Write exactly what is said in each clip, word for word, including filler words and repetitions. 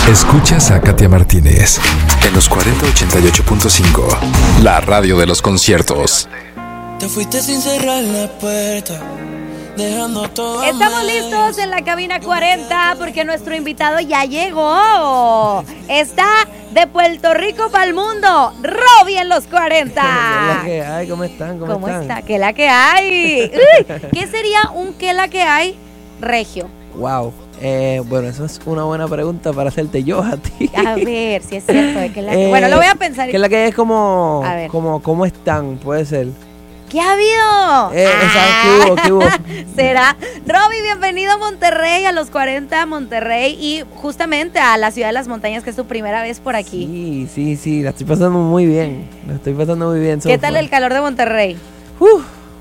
Escuchas a Katia Martínez en los cuarenta ochenta y ocho punto cinco, la radio de los conciertos. Te fuiste sin cerrar la puerta, dejando todo. Estamos listos en la cabina cuarenta porque nuestro invitado ya llegó. Está de Puerto Rico para el mundo, Robbie en los cuarenta. ¿Qué la que hay? ¿Cómo están? ¿Cómo, ¿Cómo están? está? ¿Qué la que hay? Uy, ¿qué sería un qué la que hay regio? Wow. Eh, bueno, eso es una buena pregunta para hacerte yo a ti. A ver, si es cierto de que la que... Eh, Bueno, lo voy a pensar. Que la que es como, A ver. como, ¿cómo están? Puede ser. ¿Qué ha habido? Eh, exacto, ¿qué hubo? ¿Qué hubo? Será. Robbie, bienvenido a Monterrey, a los cuarenta Monterrey y justamente a la ciudad de las montañas, que es tu primera vez por aquí. Sí, sí, sí, la estoy pasando muy bien. La estoy pasando muy bien. ¿Qué tal el calor de Monterrey? Uf,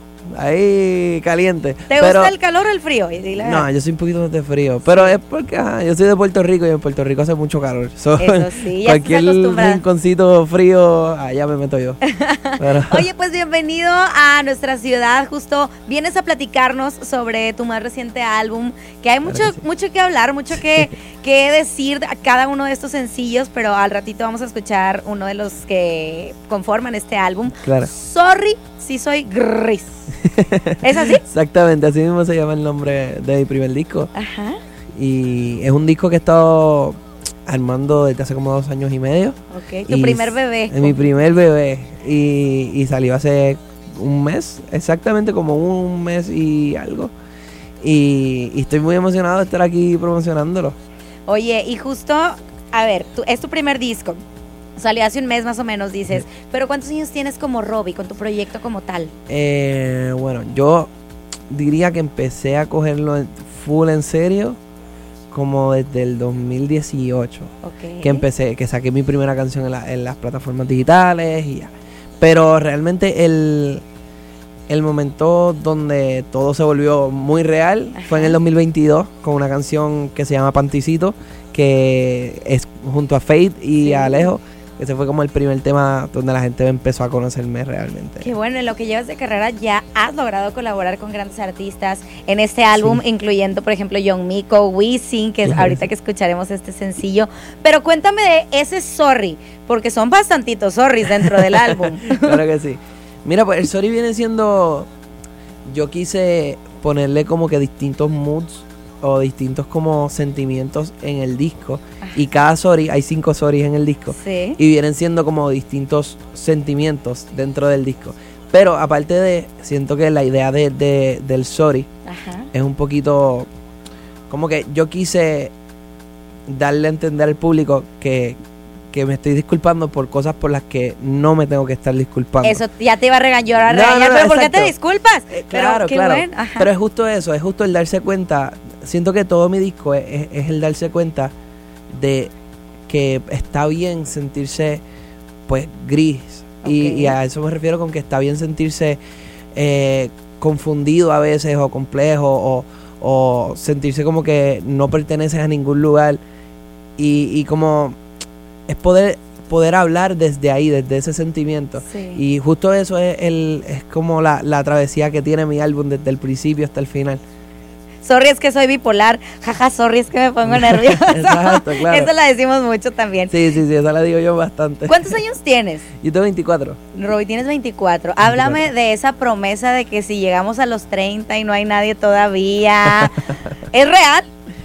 ahí caliente. ¿Te pero, gusta el calor o el frío? Y dile, no, yo soy un poquito más de frío. Pero es porque ajá, yo soy de Puerto Rico y en Puerto Rico hace mucho calor. So, eso sí, ya cualquier estás acostumbrada. rinconcito frío, allá me meto yo. Pero, Oye, pues bienvenido a nuestra ciudad. Justo vienes a platicarnos sobre tu más reciente álbum, que hay mucho, Claro que sí. mucho que hablar, mucho que, que decir a cada uno de estos sencillos, pero al ratito vamos a escuchar uno de los que conforman este álbum. claro. Sorry si soy gris. ¿Es así? Exactamente, así mismo se llama el nombre de mi primer disco. Ajá. Y es un disco que he estado armando desde hace como dos años y medio. Ok, tu Y primer s- bebé. Es mi primer bebé. Y, y salió hace un mes, exactamente como un mes y algo. Y, y estoy muy emocionado de estar aquí promocionándolo. Oye, y justo, a ver, tu- es tu primer disco. Salió hace un mes más o menos, dices. Pero ¿cuántos años tienes como Robbie, con tu proyecto como tal? Eh, bueno, yo diría que empecé a cogerlo en- full en serio como desde el dos mil dieciocho. Ok. Que empecé, que saqué mi primera canción en, la- en las plataformas digitales y ya. Pero realmente el, el momento donde todo se volvió muy real fue en Ajá. el dos mil veintidós con una canción que se llama Panticito, que es junto a Faith y Sí. a Alejo. Ese fue como el primer tema donde la gente empezó a conocerme realmente. Qué bueno, en lo que llevas de carrera ya has logrado colaborar con grandes artistas en este álbum, Sí. incluyendo, por ejemplo, John Mico, Wisin, que es Claro, ahorita sí. que escucharemos este sencillo. Pero cuéntame de ese Sorry, porque son bastantitos Sorrys dentro del álbum. Claro que sí. Mira, pues el Sorry viene siendo... Yo quise ponerle como que distintos moods o distintos como sentimientos en el disco. Y cada Sorry, hay cinco Sorrys en el disco. Sí. Y vienen siendo como distintos sentimientos dentro del disco. Pero aparte de... Siento que la idea de, de- del Sorry Ajá. es un poquito... Como que yo quise darle a entender al público que... que me estoy disculpando por cosas por las que no me tengo que estar disculpando. Eso ya te iba a regañar, a No, no, regañar, no, pero ¿por qué exacto. te disculpas? Eh, Pero claro, qué claro. bueno, ajá. Pero es justo eso, es justo el darse cuenta. Siento que todo mi disco es, es- es el darse cuenta de que está bien sentirse, pues, gris. Y, Ok. y a eso me refiero con que está bien sentirse eh, confundido a veces o complejo o, o sentirse como que no perteneces a ningún lugar. Y, y como es poder poder hablar desde ahí, desde ese sentimiento. Sí. Y justo eso es el es como la, la travesía que tiene mi álbum desde el principio hasta el final. Sorry, es que soy bipolar. Jaja, sorry, es que me pongo nerviosa. Exacto, claro. Eso la decimos mucho también. Sí, sí, sí, esa la digo yo bastante. ¿Cuántos años tienes? Yo tengo veinticuatro. Robbie, tienes veinticuatro. Háblame de esa promesa de que si llegamos a los treinta y no hay nadie todavía. ¿Es real?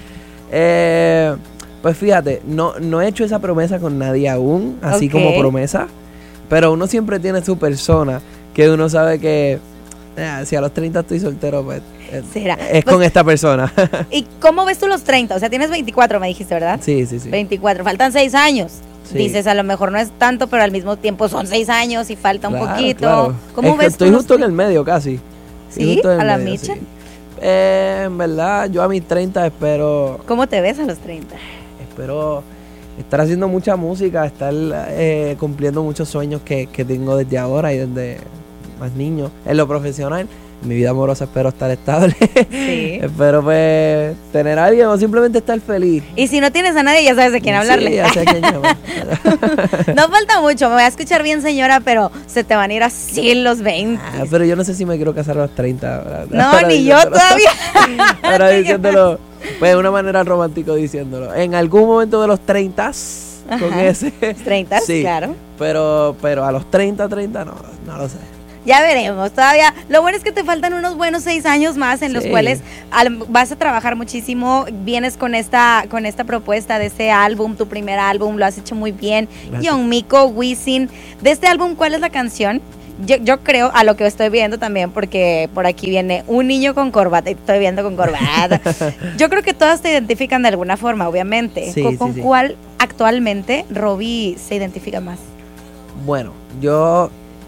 Eh, pues fíjate, no, no he hecho esa promesa con nadie aún, así Ok. como promesa. Pero uno siempre tiene su persona que uno sabe que eh, si a los treinta estoy soltero, pues eh, ¿Será? es Pues- con esta persona. ¿Y cómo ves tú los treinta? O sea, tienes veinticuatro, me dijiste, ¿verdad? Sí, sí, sí. veinticuatro, faltan seis años. Sí. Dices, a lo mejor no es tanto, pero al mismo tiempo son seis años y falta un Claro, poquito. claro. ¿Cómo Es que ves estoy tú los justo en el treinta? medio casi. Estoy ¿Sí? justo en el ¿A la medio, micha? sí. Eh, en verdad, yo a mis treinta espero ¿Cómo te ves a los treinta? espero estar haciendo mucha música, estar eh, cumpliendo muchos sueños que, que tengo desde ahora y desde más niño. En lo profesional, en mi vida amorosa espero estar estable. Sí. Espero pues tener a alguien o simplemente estar feliz. Y si no tienes a nadie, ya sabes de quién hablarle. Sí, ya sé a quién llamar. No falta mucho, me voy a escuchar bien, señora, pero se te van a ir así los veinte. Ah, pero yo no sé si me quiero casar a los treinta. ¿verdad? No, Ahora ni yo diciéndolo. todavía. Ahora diciéndolo. Pues de una manera romántica diciéndolo. En algún momento de los treinta, con ese. treinta, sí, claro. Pero, pero a los treinta, treinta no, no lo sé. Ya veremos, todavía. Lo bueno es que te faltan unos buenos seis años más en Sí. los cuales al- vas a trabajar muchísimo. Vienes con esta con esta propuesta de ese álbum, tu primer álbum, lo has hecho muy bien. Gracias. John Mico, Wisin. De este álbum, ¿cuál es la canción? Yo, yo creo, a lo que estoy viendo también, porque por aquí viene un niño con corbata, y estoy viendo con corbata. Yo creo que todas te identifican de alguna forma, obviamente. Sí, ¿Con, sí, con sí. cuál actualmente Robbie se identifica más? Bueno, yo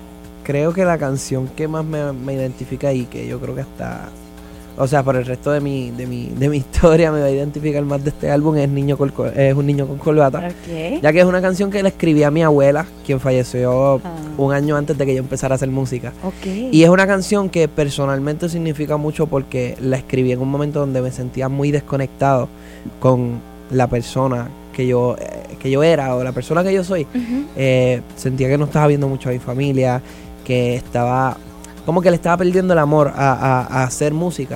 creo que la canción que más me, me identifica y que yo creo que hasta, o sea, por el resto de mi, de mi, de mi historia me va a identificar más de este álbum es Niño con, Col- es un niño con corbata. Ok. Ya que es una canción que le escribí a mi abuela, quien falleció Ah. un año antes de que yo empezara a hacer música. Ok. Y es una canción que personalmente significa mucho porque la escribí en un momento donde me sentía muy desconectado con la persona que yo, eh, que yo era o la persona que yo soy. Ujú. Eh, sentía que no estaba viendo mucho a mi familia, que estaba, como que le estaba perdiendo el amor a, a- a hacer música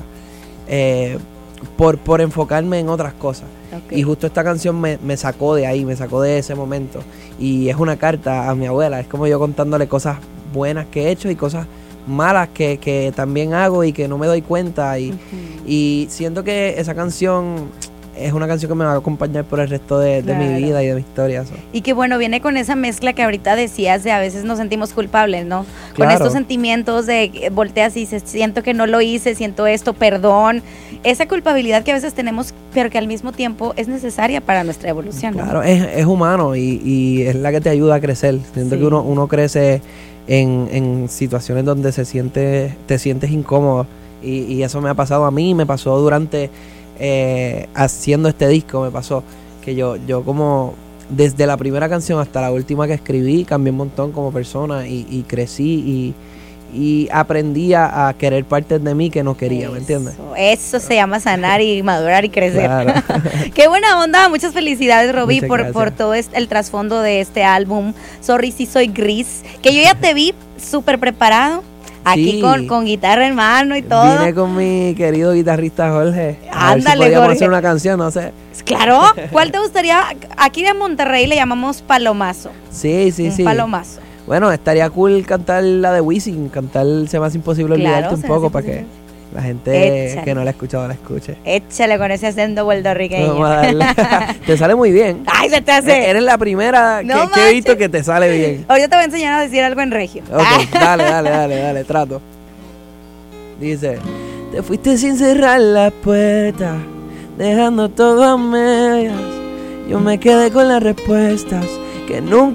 eh, por, por enfocarme en otras cosas. Ok. Y justo esta canción me, me sacó de ahí, me sacó de ese momento. Y es una carta a mi abuela, es como yo contándole cosas buenas que he hecho y cosas malas que, que también hago y que no me doy cuenta. Y, Ujú. y siento que esa canción es una canción que me va a acompañar por el resto de, de mi Claro. vida y de mi historia. so. Y que bueno, viene con esa mezcla que ahorita decías de a veces nos sentimos culpables, ¿no? Con Claro. estos sentimientos de que volteas y dices, siento que no lo hice, siento esto, perdón. Esa culpabilidad que a veces tenemos, pero que al mismo tiempo es necesaria para nuestra evolución, ¿no? Claro, es, es humano y, y es la que te ayuda a crecer. Siento Sí. que uno, uno crece en, en situaciones donde se siente, te sientes incómodo. Y, y eso me ha pasado a mí, me pasó durante eh, haciendo este disco, me pasó que yo, yo como desde la primera canción hasta la última que escribí, cambié un montón como persona y, y crecí y, y aprendí a, a querer partes de mí que no quería, ¿me entiendes? Eso, eso se llama sanar y madurar y crecer. Claro. Qué buena onda, muchas felicidades, Robbie, Muchas por, gracias. por todo este- el trasfondo de este álbum. Sorry si soy gris, que yo ya te vi súper preparado, aquí Sí. con, con guitarra en mano y todo. Vine con mi querido guitarrista Jorge. A ver si Ándale, podíamos Jorge. hacer una canción, no sé. Claro, ¿cuál te gustaría? Aquí en Monterrey le llamamos palomazo. Sí, sí, un sí. palomazo. Bueno, estaría cool cantar la de Wisin, cantar Se me hace imposible Claro, olvidarte un Se me hace poco para que imposible. la gente Échale. que no la ha escuchado la escuche. Échale con ese acento puertorriqueño. Vamos a darle. Te sale muy bien. Ay, se te hace. Eres la primera No que, que he visto manches. que te sale bien. Ahorita te voy a enseñar a decir algo en regio. Ok, dale, dale, dale, dale, trato. Dice, te fuiste sin cerrar la puerta, dejando todo a medias. Yo me quedé con las respuestas que nunca